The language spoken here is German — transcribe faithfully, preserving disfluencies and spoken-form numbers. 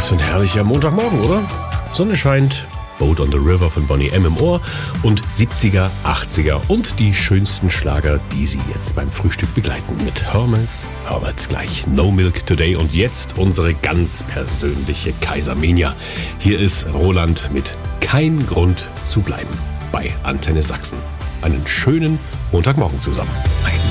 Was für ein herrlicher Montagmorgen, oder? Sonne scheint, Boat on the River von Boney M. im Ohr und siebziger, achtziger und die schönsten Schlager, die Sie jetzt beim Frühstück begleiten mit Hermes, Hermit gleich No Milk Today und jetzt unsere ganz persönliche Kaisermania. Hier ist Roland mit Kein Grund zu bleiben bei Antenne Sachsen. Einen schönen Montagmorgen zusammen.